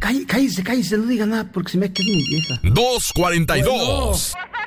cállese, no diga nada porque se me ha quedado mi vieja. 2:42.